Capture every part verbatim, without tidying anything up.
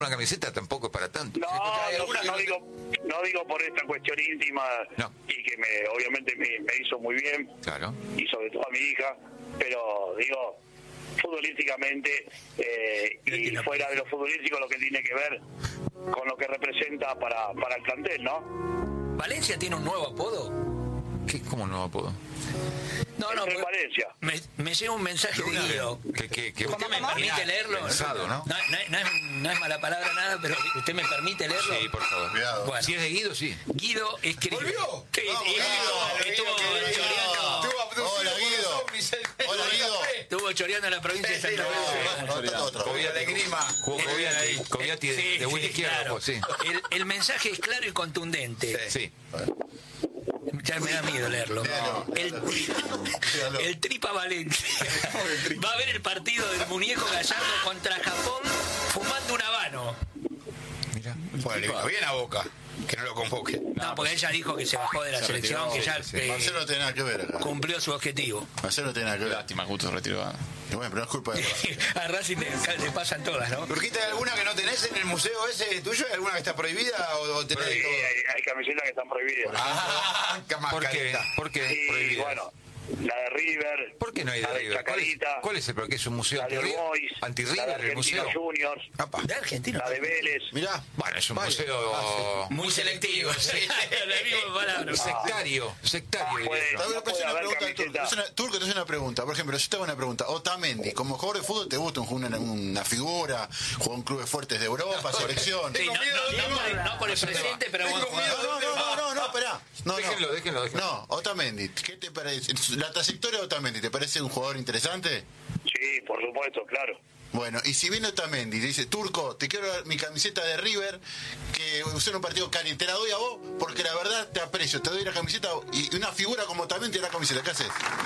una camiseta tampoco es para tanto. No, no, no, digo, no digo por esta cuestión íntima no. y que me obviamente me, me hizo muy bien, claro. Y sobre todo a mi hija, pero digo, futbolísticamente eh, y fuera de lo futbolístico, lo que tiene que ver con lo que representa para, para el plantel, ¿no? ¿Valencia tiene un nuevo apodo? ¿Qué, ¿Cómo nuevo apodo? No, no, en Valencia. Me, me llega un mensaje de Guido. ¿Qué, qué, qué, ¿Usted me permite leerlo? Pensado, ¿no? No, no, no, es, no es mala palabra nada, pero ¿usted me permite leerlo? Sí, por favor. Bueno, si es de Guido, sí. Guido escribe. ¿Volvió? Sí, Vamos, Guido, estuvo choreando. Hola, Guido. Hola, Guido. Estuvo choreando en la provincia de Santa Fe. Cobiat de Grima. Jugó Cobiat ahí. Cobiat de, de buen izquierdo. Claro. Sí. El, el mensaje es claro y contundente. Sí. Ya me da miedo leerlo. No, el, el Tripa Valencia va a ver el partido del muñeco Gallardo contra Japón fumando un habano. Mira. Bueno, le vino bien a Boca que no lo convoque. No, porque ella dijo que se bajó de la Se selección, retiró, que ya sí, sí. eh, Marcelo no tiene nada que ver acá. cumplió su objetivo. Marcelo no tiene nada que ver. Lástima, justo se retiró. Y bueno, pero no es culpa de A Racing le, le pasan todas, ¿no? ¿Turquita, hay alguna que no tenés en el museo ese tuyo? ¿Hay alguna que está prohibida o, o tenés Sí, todo? hay, hay camisetas que están prohibidas. Ah, qué ¿Por qué? mascarita. ¿Por qué? Y Prohibida. bueno, la de River. ¿Por qué no hay de la de River? ¿Cuál es, Chacarita, ¿Cuál es el por qué es un museo la de anti-River? Boys, la de ¿Anti-River el Argentinos museo? Juniors, Apa. De Argentina. la de Vélez. Mirá. Bueno, es un Vaya. museo Muy selectivo, sí. La misma palabra. sectario, sectario. Puede- diría yo. A ver, No pero es puede una haber pregunta de Turco. camiseta. Es una- Turco, te hace una pregunta. Por ejemplo, yo te hago una pregunta. Otamendi, como jugador de fútbol, ¿te gusta un- una, una figura? Jugó en clubes fuertes de Europa, selección. Sí, no, no, no por, no por el presente, pero bueno. No, no, no, no, no, no, esperá. No, Déjenlo, no. déjenlo, déjenlo. No, Otamendi, ¿qué te parece? La trayectoria de Otamendi, ¿te parece un jugador interesante? Sí, por supuesto, claro. Bueno, y si viene Otamendi y dice, Turco, te quiero dar mi camiseta de River, que usé en un partido caliente, te la doy a vos, porque la verdad te aprecio, te doy la camiseta y una figura como Otamendi te da la camiseta, ¿qué haces?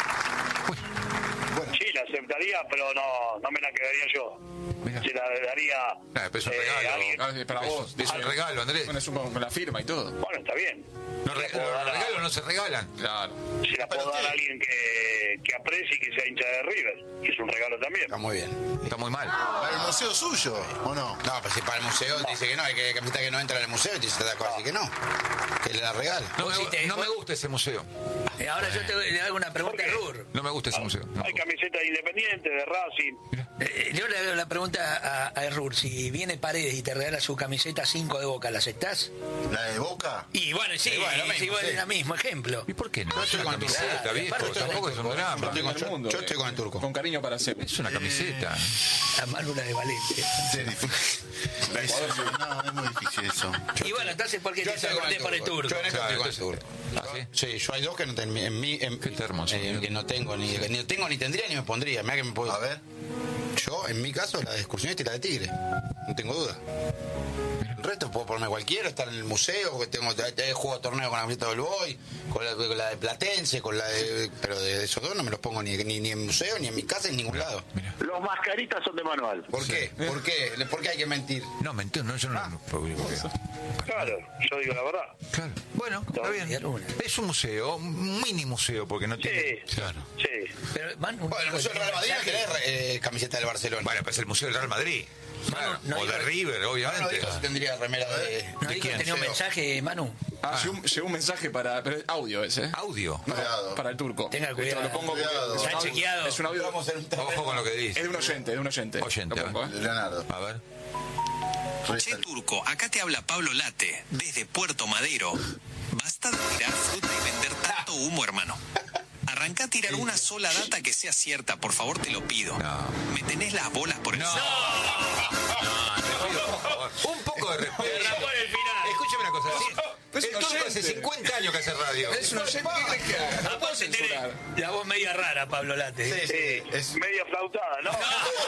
Bueno, Sí, la aceptaría, pero no, no me la quedaría yo. Mirá. Se la daría Ah, pero es un eh, regalo. a alguien. Ah, es para vos. Es un regalo, Andrés. Bueno, es un- con la firma y todo. Bueno, está bien. No, re- Se la puedo los dar a- regalos no se regalan. Claro. se la puedo Pero dar usted- a alguien que, que aprecie y que sea hincha de River. Y es un regalo también. Está muy bien. Está muy mal. para el museo suyo, ¿o no? No, pero si para el museo dice que no, hay que camiseta que no entra en el museo, dice así que no. Que le la regala. No, me, Vos sí te- no me gusta ese museo. Eh, Ahora yo te le hago una pregunta a Rur. No me gusta ese museo. No. Hay camisetas independientes de Racing. Eh, yo le hago la pregunta a, a Rur. Si viene Paredes y te regala su camiseta cinco de Boca, ¿la aceptás? ¿La de Boca? Y bueno, sí, Y bueno, lo sí, mismo, bueno, sí. es el mismo ejemplo. ¿Y por qué no? Yo Es estoy una con tu- camiseta, Claro, viejo. aparte estoy Tampoco es un drama. Yo estoy con el mundo, yo eh. estoy con el Turco. Con cariño para siempre. Es una camiseta. La Maluna de Valencia. Sí, difícil. No, es muy difícil eso. Y bueno, entonces, ¿por qué Yo te estoy con sorprendés el por el Turco. turco? Yo en esto Claro, estoy con el entonces- Turco. ¿Ah, sí? Sí, yo hay dos que no tengo en mí, en, Qué termo, eh, señor. que no tengo ni, ni tengo ni tendría ni me pondría. Mirá que me puedo. A ver. Yo, en mi caso, la de excursionista y la de Tigre. No tengo duda. El resto puedo ponerme cualquiera, estar en el museo, que tengo, he jugado torneo con la camiseta del Boy, con la, con la de Platense, con la de. Pero de esos dos no me los pongo ni, ni, ni en museo, ni en mi casa, ni en ningún lado. Mira. Los mascaritas son de manual. ¿Por qué? ¿Por qué? ¿Por qué hay que mentir? No, mentira, no, yo no. no, Claro, yo digo la verdad. Claro. Bueno, está bien. Una. Es un museo, un mini museo, porque no tiene. Sí. Claro. Sí. Pero, Manu, Bueno, el Museo del Real Madrid no tenés eh, camiseta del Barcelona. Bueno, pues el Museo del Real Madrid. Claro. no, o de no, River, no, no obviamente. digo si tendría remera de. ¿no ¿de dijo que quién? tenía un Feo. mensaje, Manu? Ah, llegó, un, llegó un mensaje para. Pero es audio ese, ¿eh? Audio. Cuidado. Para el Turco. Tenga Esto cuidado. lo pongo porque Cuidado. es un ¿Se ha audio- chequeado? Es un audio. Vamos a hacer un terreno. Ojo con lo que Es dice. de un oyente, de un oyente. Oyente, Lo pongo, a ver. ¿eh? Leonardo. A ver. Che Turco, acá te habla Pablo Late, desde Puerto Madero. Basta de tirar fruta y vender tanto humo, hermano. Arrancá a tirar una sola data que sea cierta, por favor te lo pido. No. Me tenés las bolas por el No. cielo. Te pido, por favor. Un poco de respeto. Derrapó en el final. Escúchame una cosa. sí, Es El un Turco oyente. hace cincuenta años que hace radio. Es un oyente. ¿Qué crees que haga? No puedo Aparte tiene censurar. la voz media rara, Pablo Late. Sí, es media flautada, ¿no?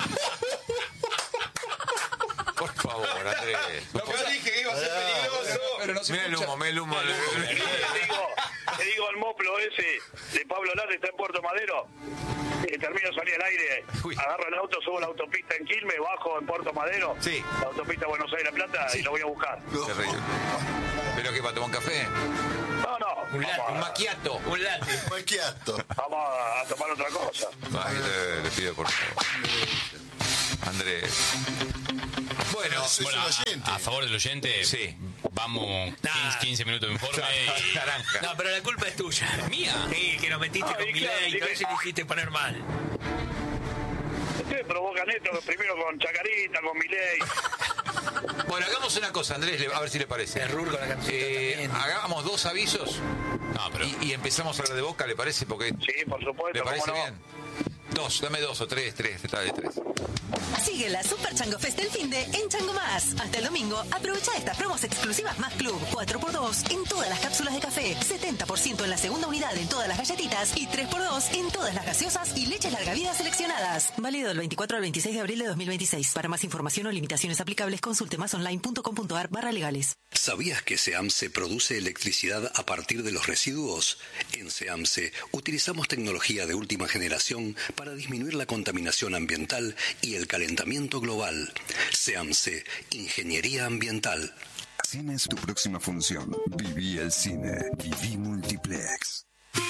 Por favor, Andrés. No, yo dije que iba a ser peligroso. Pero no se Mira el escucha. humo, mira el humo. Te digo, te digo, el moplo ese de Pablo Late está en Puerto Madero. Que termino de salir al aire, Uy. agarro el auto, subo la autopista en Quilmes, bajo en Puerto Madero, Sí. la autopista Buenos Aires-La Plata y lo voy a buscar. Terrible. ¿Pero qué, para tomar un café? No, no, Un latte, vamos Un a, macchiato. Un late. Maquiato. vamos a tomar otra cosa. Ay, le, le pido por favor. Andrés. Bueno, Soy Bueno, un a, oyente. a favor del oyente, Sí. vamos quince, quince minutos de informe y... naranja. No, pero la culpa es tuya. ¿Mía? Sí, que nos metiste Ah, con y mi claro, ley y todo sí, eso y le hiciste poner mal. Ustedes provocan esto primero con Chacarita, con Milei. Bueno, hagamos una cosa, Andrés, le- a ver si le parece. Terror con la camiseta Eh, también. hagamos dos avisos No, pero... y, y empezamos a hablar de Boca, ¿le parece? Porque Sí, por supuesto, ¿le parece cómo no. bien? Dos, dame dos o tres, tres, dale tres. Sigue la Super Chango Fest del finde en Chango Más. Hasta el domingo, aprovecha estas promos exclusivas Más Club. cuatro por dos en todas las cápsulas de café, setenta por ciento en la segunda unidad en todas las galletitas y tres por dos en todas las gaseosas y leches larga vida seleccionadas. Válido del veinticuatro al veintiséis de abril de dos mil veintiséis. Para más información o limitaciones aplicables, consulte másonline.com.ar barra legales. ¿Sabías que SEAMSE produce electricidad a partir de los residuos? En SEAMSE utilizamos tecnología de última generación para disminuir la contaminación ambiental y el calentamiento global. SEAMSE, Ingeniería Ambiental. Cine es tu próxima función. Viví el cine. Viví Multiplex.